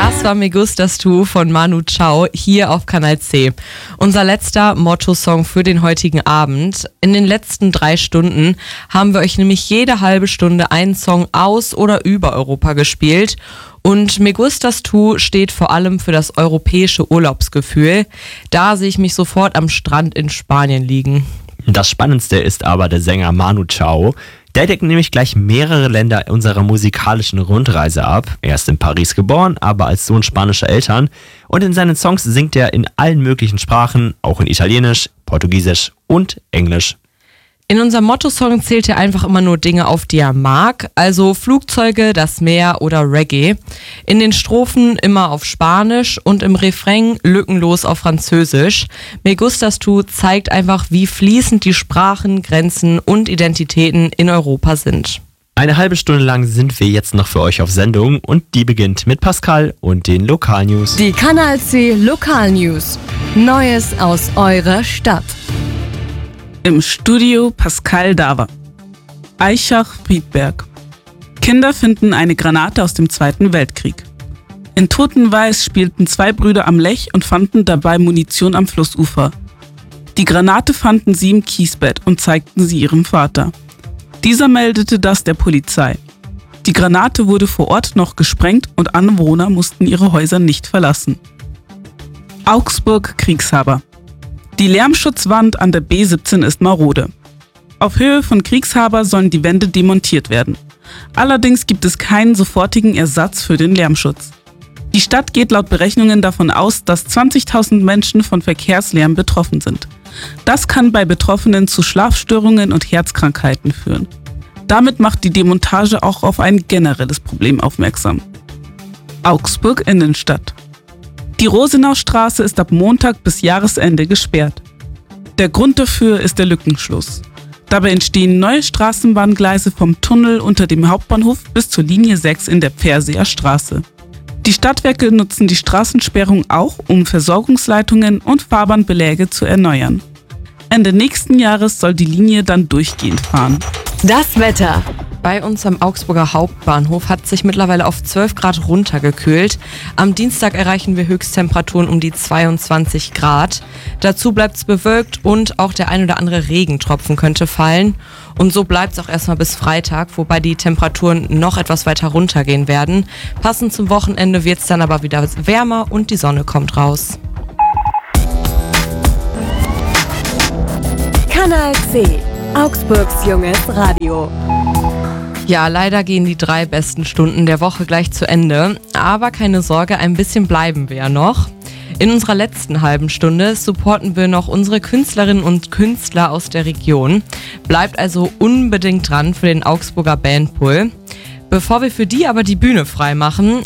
Das war Me Gustas Tu von Manu Chao hier auf Kanal C. Unser letzter Motto-Song für den heutigen Abend. In den letzten 3 Stunden haben wir euch nämlich jede halbe Stunde einen Song aus oder über Europa gespielt. Und Me Gustas Tu steht vor allem für das europäische Urlaubsgefühl. Da sehe ich mich sofort am Strand in Spanien liegen. Das Spannendste ist aber der Sänger Manu Chao. Der deckt nämlich gleich mehrere Länder unserer musikalischen Rundreise ab. Er ist in Paris geboren, aber als Sohn spanischer Eltern. Und in seinen Songs singt er in allen möglichen Sprachen, auch in Italienisch, Portugiesisch und Englisch. In unserem Motto-Song zählt er einfach immer nur Dinge auf, die er mag, also Flugzeuge, das Meer oder Reggae. In den Strophen immer auf Spanisch und im Refrain lückenlos auf Französisch. Me Gustas Tu zeigt einfach, wie fließend die Sprachen, Grenzen und Identitäten in Europa sind. Eine halbe Stunde lang sind wir jetzt noch für euch auf Sendung und die beginnt mit Pascal und den Lokalnews. Die Kanal C Lokalnews. Neues aus eurer Stadt. Im Studio Pascal Daver. Aichach-Friedberg. Kinder finden eine Granate aus dem Zweiten Weltkrieg. In Totenweiß spielten 2 Brüder am Lech und fanden dabei Munition am Flussufer. Die Granate fanden sie im Kiesbett und zeigten sie ihrem Vater. Dieser meldete das der Polizei. Die Granate wurde vor Ort noch gesprengt und Anwohner mussten ihre Häuser nicht verlassen. Augsburg-Kriegshaber. Die Lärmschutzwand an der B17 ist marode. Auf Höhe von Kriegshaber sollen die Wände demontiert werden. Allerdings gibt es keinen sofortigen Ersatz für den Lärmschutz. Die Stadt geht laut Berechnungen davon aus, dass 20.000 Menschen von Verkehrslärm betroffen sind. Das kann bei Betroffenen zu Schlafstörungen und Herzkrankheiten führen. Damit macht die Demontage auch auf ein generelles Problem aufmerksam. Augsburg Innenstadt. Die Rosenaustraße ist ab Montag bis Jahresende gesperrt. Der Grund dafür ist der Lückenschluss. Dabei entstehen neue Straßenbahngleise vom Tunnel unter dem Hauptbahnhof bis zur Linie 6 in der Pferseer Straße. Die Stadtwerke nutzen die Straßensperrung auch, um Versorgungsleitungen und Fahrbahnbeläge zu erneuern. Ende nächsten Jahres soll die Linie dann durchgehend fahren. Das Wetter. Bei uns am Augsburger Hauptbahnhof hat sich mittlerweile auf 12 Grad runtergekühlt. Am Dienstag erreichen wir Höchsttemperaturen um die 22 Grad. Dazu bleibt es bewölkt und auch der ein oder andere Regentropfen könnte fallen. Und so bleibt es auch erstmal bis Freitag, wobei die Temperaturen noch etwas weiter runtergehen werden. Passend zum Wochenende wird es dann aber wieder wärmer und die Sonne kommt raus. Kanal C. Augsburgs junges Radio. Ja, leider gehen die 3 besten Stunden der Woche gleich zu Ende. Aber keine Sorge, ein bisschen bleiben wir ja noch. In unserer letzten halben Stunde supporten wir noch unsere Künstlerinnen und Künstler aus der Region. Bleibt also unbedingt dran für den Augsburger Bandpool. Bevor wir für die aber die Bühne frei machen,